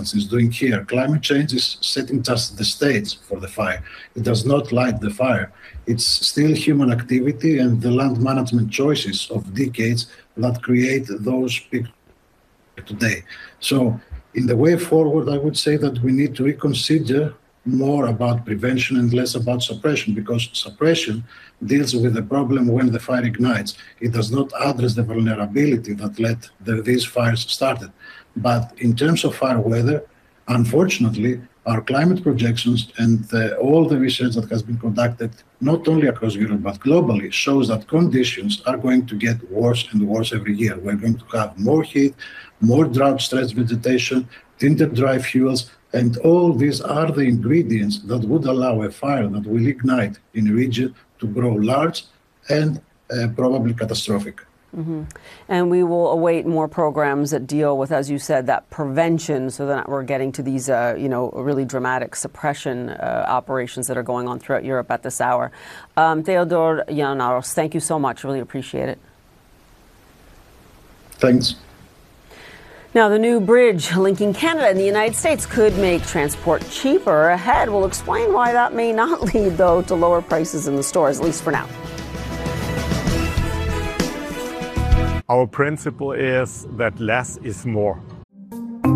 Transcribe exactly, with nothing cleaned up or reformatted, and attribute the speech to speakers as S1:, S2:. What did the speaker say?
S1: governments is doing here. Climate change is setting just the stage for the fire. It does not light the fire. It's still human activity and the land management choices of decades that create those pictures today. So in the way forward, I would say that we need to reconsider more about prevention and less about suppression, because suppression deals with the problem when the fire ignites. It does not address the vulnerability that led the, these fires started. But in terms of fire weather, unfortunately, our climate projections and uh, all the research that has been conducted, not only across Europe, but globally, shows that conditions are going to get worse and worse every year. We're going to have more heat, more drought-stressed vegetation, tinted dry fuels, and all these are the ingredients that would allow a fire that will ignite in a region to grow large and uh, probably catastrophic.
S2: Mm-hmm. And we will await more programs that deal with, as you said, that prevention, so that we're getting to these, uh, you know, really dramatic suppression uh, operations that are going on throughout Europe at this hour. Um, Theodore Ioannouros, thank you so much. Really appreciate it.
S1: Thanks.
S2: Now, the new bridge linking Canada and the United States could make transport cheaper. Ahead, we'll explain why that may not lead, though, to lower prices in the stores, at least for now.
S3: Our principle is that less is more.